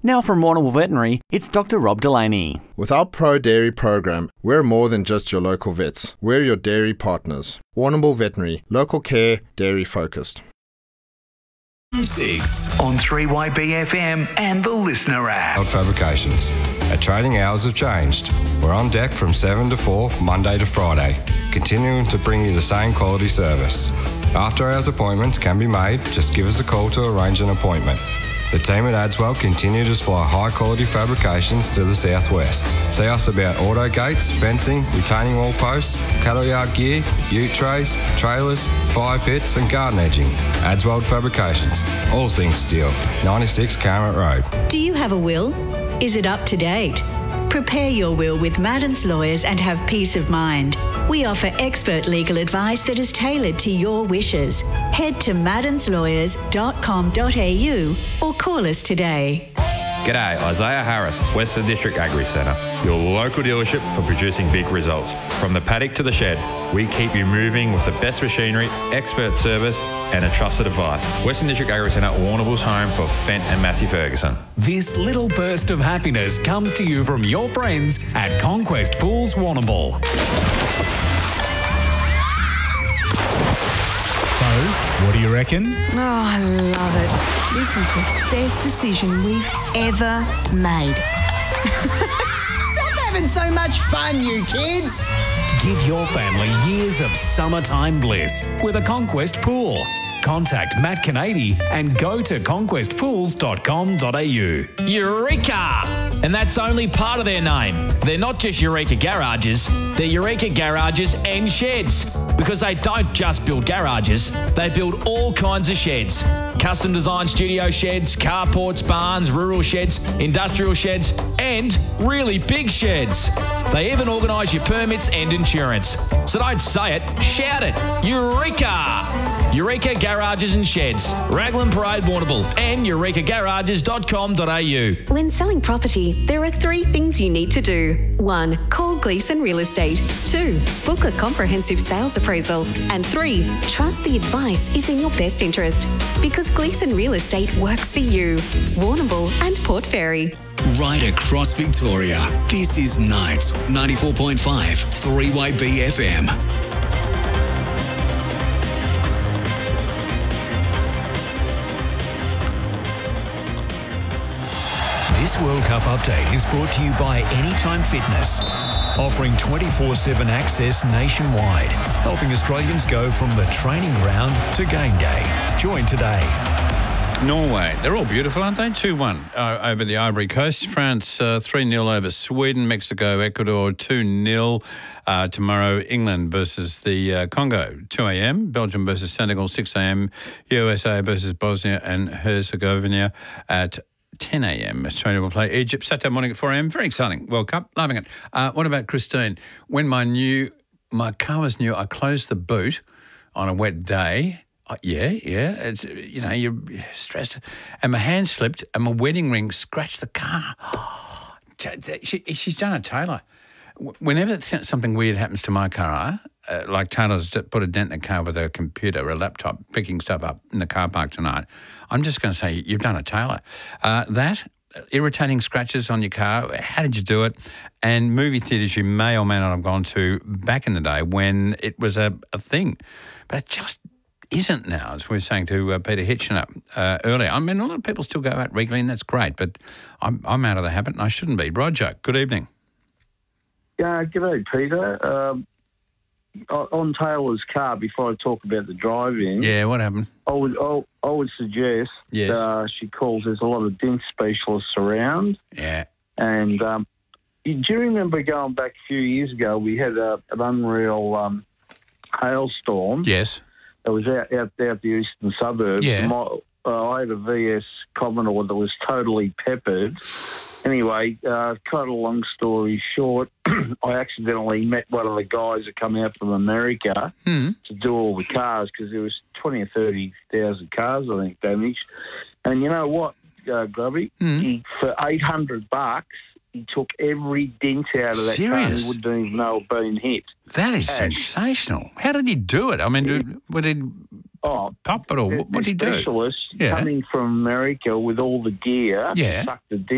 Now from Warrnambool Veterinary, it's Dr. Rob Delaney. With our Pro Dairy program, we're more than just your local vets. We're your dairy partners. Warrnambool Veterinary, local care, dairy focused. 6 on 3YB FM and the Listener app. Fabrications. Our trading hours have changed. We're on deck from 7 to 4, Monday to Friday, continuing to bring you the same quality service. After hours appointments can be made. Just give us a call to arrange an appointment. The team at Adswell continue to supply high-quality fabrications to the southwest. See us about auto gates, fencing, retaining wall posts, cattle yard gear, ute trays, trailers, fire pits and garden edging. Adswell Fabrications. All things steel. 96 Carrot Road. Do you have a will? Is it up to date? Prepare your will with Maddens Lawyers and have peace of mind. We offer expert legal advice that is tailored to your wishes. Head to maddenslawyers.com.au or call us today. G'day, Isaiah Harris, Western District Agri Centre, your local dealership for producing big results. From the paddock to the shed, we keep you moving with the best machinery, expert service and a trusted advice. Western District Agri Centre, Warrnambool's home for Fent and Massey Ferguson. This little burst of happiness comes to you from your friends at Conquest Pools Warrnambool. What do you reckon? Oh, I love it. This is the best decision we've ever made. Stop having so much fun, you kids. Give your family years of summertime bliss with a Conquest pool. Contact Matt Canady and go to conquestpools.com.au. Eureka! And that's only part of their name. They're not just Eureka Garages, they're Eureka Garages and Sheds. Because they don't just build garages, they build all kinds of sheds. Custom designed studio sheds, carports, barns, rural sheds, industrial sheds, and really big sheds. They even organise your permits and insurance. So don't say it, shout it. Eureka! Eureka Garages and Sheds, Raglan Parade, Warrnambool, and eurekagarages.com.au. When selling property, there are 3 things you need to do. 1. Call Gleeson Real Estate. 2. Book a comprehensive sales appraisal. And 3. Trust the advice is in your best interest. Because Gleeson Real Estate works for you. Warrnambool and Port Fairy. Right across Victoria, this is Nights 94.5 3YB FM. This World Cup update is brought to you by Anytime Fitness, offering 24/7 access nationwide, helping Australians go from the training ground to game day. Join today. Norway, they're all beautiful, aren't they? 2-1 over the Ivory Coast. France 3-0 over Sweden. Mexico, Ecuador 2-0. Tomorrow, England versus the Congo, 2 a.m. Belgium versus Senegal, 6 a.m. USA versus Bosnia and Herzegovina at 10 a.m. Australia will play Egypt Saturday morning at 4 a.m. Very exciting World Cup. Loving it. What about Christine? When my car was new, I closed the boot on a wet day. Yeah. It's, you're stressed. And my hand slipped and my wedding ring scratched the car. She's done it, Taylor. Whenever something weird happens to my car, like Taylor's put a dent in the car with her computer or a laptop, picking stuff up in the car park tonight, I'm just going to say, you've done it, Taylor. That, irritating scratches on your car, how did you do it? And movie theatres you may or may not have gone to back in the day when it was a thing. But it just isn't now, as we were saying to Peter Hitchener earlier. I mean, a lot of people still go out regularly, and that's great, but I'm out of the habit, and I shouldn't be. Roger, good evening. G'day, Peter. On Taylor's car, before I talk about the driving... Yeah, what happened? I would suggest she calls. There's a lot of dent specialists around. Yeah. And do you remember going back a few years ago, we had an unreal hailstorm? Yes. It was out the eastern suburbs. Yeah. I had a VS Commodore that was totally peppered. Anyway, cut a long story short, I accidentally met one of the guys that come out from America to do all the cars because there was 20 or 30,000 cars, I think, damaged. And you know what, Grubby? For $800, he took every dent out of that car and he wouldn't even know it been hit. That is sensational. How did he do it? I mean, what did pop it or what did he do? Specialist coming from America with all the gear, sucked the dent